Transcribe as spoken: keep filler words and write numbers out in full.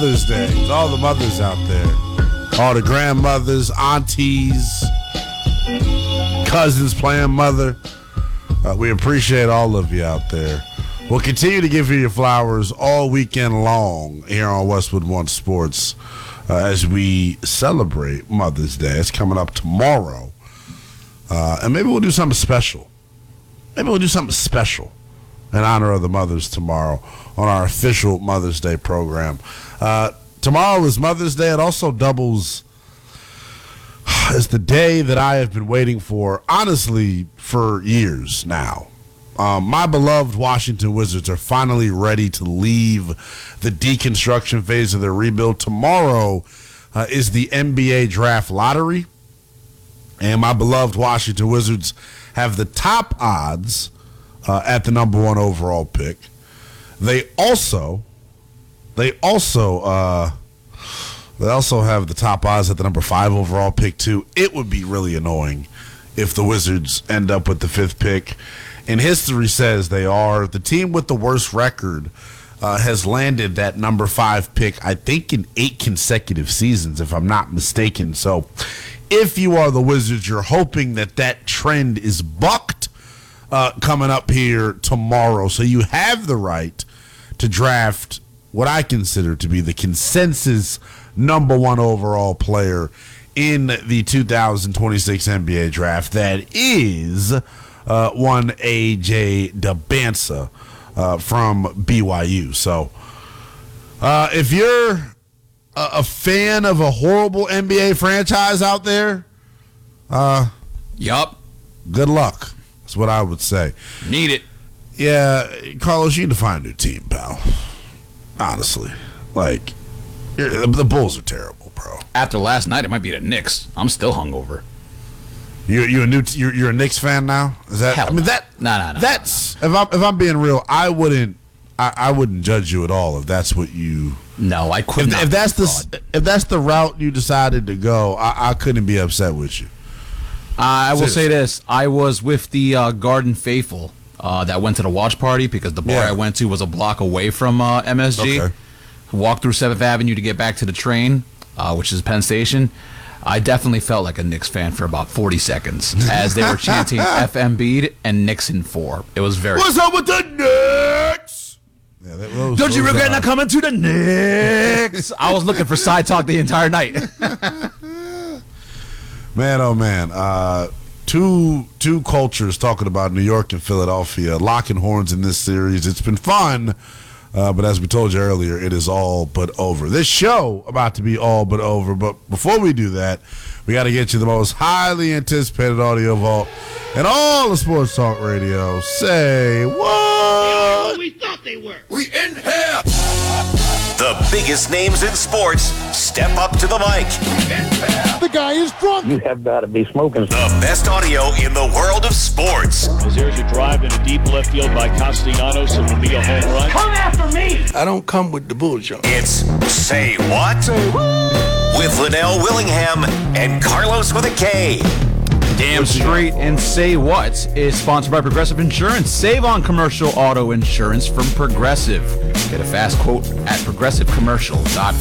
Mother's Day to all the mothers out there, all the grandmothers, aunties, cousins playing mother. Uh, we appreciate all of you out there. We'll continue to give you your flowers all weekend long here on Westwood One Sports uh, as we celebrate Mother's Day. It's coming up tomorrow. Uh, and maybe we'll do something special. Maybe we'll do something special in honor of the mothers tomorrow on our official Mother's Day program. Uh, tomorrow is Mother's Day. It also doubles as the day that I have been waiting for, honestly, for years now. Um, my beloved Washington Wizards are finally ready to leave the deconstruction phase of their rebuild. Tomorrow uh, is the N B A draft lottery, and my beloved Washington Wizards have the top odds uh, at the number one overall pick. They also, they also, uh, they also have the top odds at the number five overall pick too. It would be really annoying if the Wizards end up with the fifth pick. And history says they are. The team with the worst record uh, has landed that number five pick, I think, in eight consecutive seasons, if I'm not mistaken. So if you are the Wizards, you're hoping that that trend is bucked uh, coming up here tomorrow. So you have the right to draft what I consider to be the consensus number one overall player in the two thousand twenty-six N B A draft. That is uh, one A J Dabansa uh, from B Y U. So uh, if you're a, a fan of a horrible N B A franchise out there, uh, yup, good luck. That's what I would say. Need it. Yeah, Carlos, you need to find a new team, pal. Honestly. Like, the Bulls are terrible, bro. After last night, it might be the Knicks. I'm still hungover. You you a new t- you're, you're a Knicks fan now? Is that? Hell I mean no. that. No, no, no. That's if I'm if I'm being real, I wouldn't I, I wouldn't judge you at all if that's what you. No, I couldn't. If, if that's the if that's the route you decided to go, I, I couldn't be upset with you. Uh, I will say this: I was with the uh, Garden Faithful uh, that went to the watch party because the bar Yeah. I went to was a block away from uh, M S G. Okay. Walked through seventh Avenue to get back to the train, uh, which is Penn Station. I definitely felt like a Knicks fan for about forty seconds as they were chanting F M B'd and Knicks in four. It was very. What's up with the Knicks? Yeah, that, those, Don't you those regret are- not coming to the Knicks? I was looking for side talk the entire night. Man, oh man, uh, two two cultures talking about New York and Philadelphia, locking horns in this series. It's been fun, uh, but as we told you earlier, it is all but over. This show about to be all but over, but before we do that, we got to get you the most highly anticipated audio vault in all of sports talk radio. Say what? We thought they were. We in here. The biggest names in sports step up to the mic. The guy is drunk. You have got to be smoking. The best audio in the world of sports. As there's a drive in a deep left field by Castellanos, it will be a home run. Come after me. I don't come with the bullshit. It's Say What? With Linnell Willingham and Carlos with a K. Damn straight and Say What is sponsored by Progressive Insurance. Save on commercial auto insurance from Progressive. Get a fast quote at progressive commercial dot